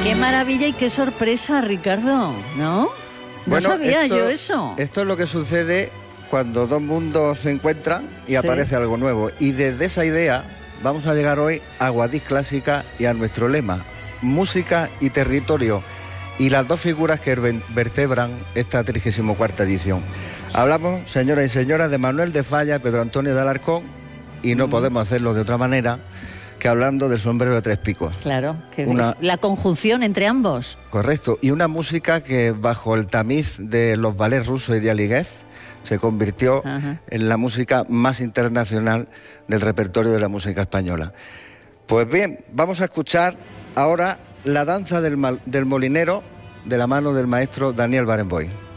Qué maravilla y qué sorpresa, Ricardo, ¿no? No sabía yo eso. Esto es lo que sucede cuando dos mundos se encuentran y aparece algo nuevo. Y desde esa idea vamos a llegar hoy a Guadix Clásica y a nuestro lema, música y territorio, y las dos figuras que vertebran esta 34ª edición. Hablamos, señoras y señores, de Manuel de Falla y Pedro Antonio de Alarcón, y no podemos hacerlo de otra manera que hablando del sombrero de tres picos. Claro, que es la conjunción entre ambos. Correcto, y una música que bajo el tamiz de los ballets rusos y de Aliguez se convirtió en la música más internacional del repertorio de la música española. Pues bien, vamos a escuchar ahora la danza del molinero de la mano del maestro Daniel Barenboim.